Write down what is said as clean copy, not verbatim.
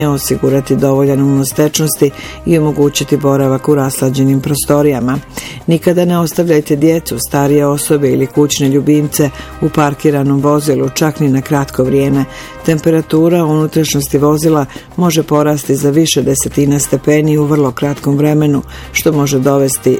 osigurati dovoljan unos tečnosti i omogućiti boravak u raslađenim prostorijama. Nikada ne ostavljajte djecu, starije osobe ili kućne ljubimce u parkiranom vozilu, čak ni na kratko vrijeme. Temperatura u unutrašnjosti vozila može porasti za više desetina stepeni u vrlo kratkom vremenu, što može dovesti